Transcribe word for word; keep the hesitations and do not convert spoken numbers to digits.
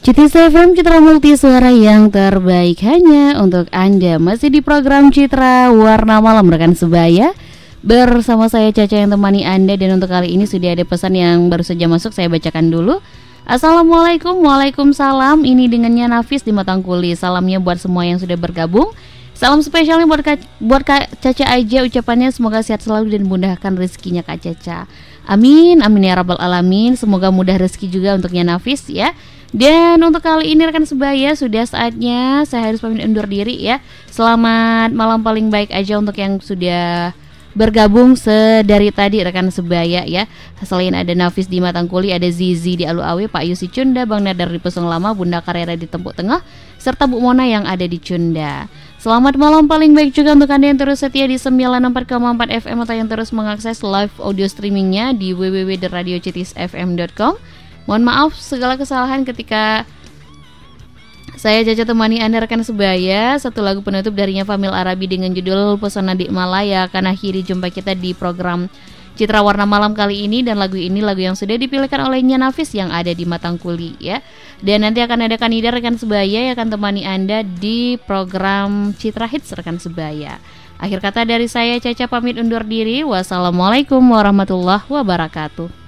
Citis F M, Citra Multi Suara yang terbaik hanya untuk Anda. Masih di program Citra Warna Malam rekan sebaya, bersama saya Caca yang temani Anda. Dan untuk kali ini sudah ada pesan yang baru saja masuk, saya bacakan dulu. Assalamualaikum, waalaikumsalam. Ini dengannya Nafis di Matangkuli. Salamnya buat semua yang sudah bergabung. Salam spesialnya buat Kak, buat Kak Caca aja. Ucapannya semoga sehat selalu dan mudahkan rezekinya Kak Caca. Amin, amin ya rabbal alamin. Semoga mudah rezeki juga untuknya Nafis ya. Dan untuk kali ini rekan sebaya, sudah saatnya saya harus pamit undur diri ya. Selamat malam paling baik aja untuk yang sudah bergabung sedari tadi rekan sebaya ya. Selain ada Nafis di Matangkuli, ada Zizi di Alu Awe, Pak Yusi Cunda, Bang Nadar di Pesong Lama, Bunda Karera di Tempuk Tengah, serta Bu Mona yang ada di Cunda. Selamat malam paling baik juga untuk Anda yang terus setia di sembilan puluh empat koma empat F M atau yang terus mengakses live audio streamingnya di w w w titik radio citis f m titik com. Mohon maaf segala kesalahan ketika saya Caca temani Anda rekan sebaya. Satu lagu penutup darinya Famil Arabi dengan judul Pesona di Malaya akan akhiri jumpa kita di program Citra Warna Malam kali ini. Dan lagu ini lagu yang sudah dipilihkan olehnya Nafis yang ada di Matangkuli ya. Dan nanti akan ada kandidat rekan sebaya yang akan temani Anda di program Citra Hits rekan sebaya. Akhir kata dari saya Caca pamit undur diri. Wassalamualaikum warahmatullahi wabarakatuh.